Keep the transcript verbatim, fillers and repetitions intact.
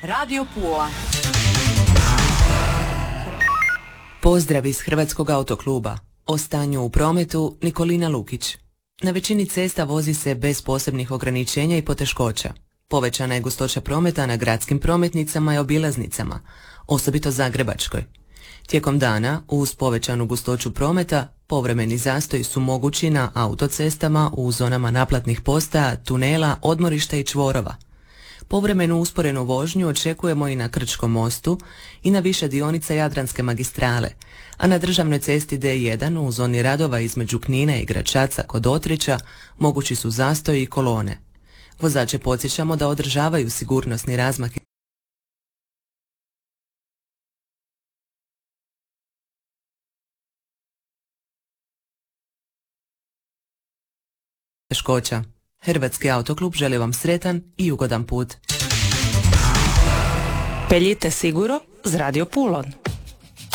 Radio Pula. Pozdrav iz Hrvatskog autokluba. O stanju u prometu Nikolina Lukić. Na većini cesta vozi se bez posebnih ograničenja i poteškoća. Povećana je gustoća prometa na gradskim prometnicama i obilaznicama, osobito Zagrebačkoj. Tijekom dana, uz povećanu gustoću prometa, povremeni zastoji su mogući na autocestama u zonama naplatnih postaja, tunela, odmorišta i čvorova. Povremenu usporenu vožnju očekujemo i na Krčkom mostu i na više dionica Jadranske magistrale, a na državnoj cesti D jedan u zoni radova između Knina i Gračaca kod Otrića mogući su zastoji i kolone. Vozače podsjećamo da održavaju sigurnosni razmak teškoća. Hrvatski autoklub želi vam sretan i ugodan put. Peljite siguro z Radio Pulon.